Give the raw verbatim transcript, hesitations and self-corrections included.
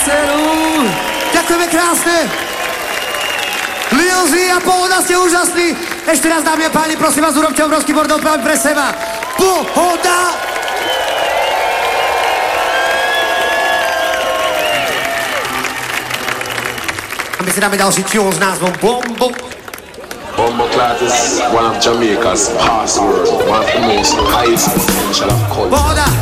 dceru. Ďakujeme krásne. Lil Z a Pohoda, ste úžasní. Ešte raz, dámy a páni, prosím vás, urobte obrovský bordel práve pre seba. Pohoda. A my si dáme ďalší tune s názvom Bombo. Bombo Clat is one of Jamaica's password, one of the most highest potential of culture. Pohoda.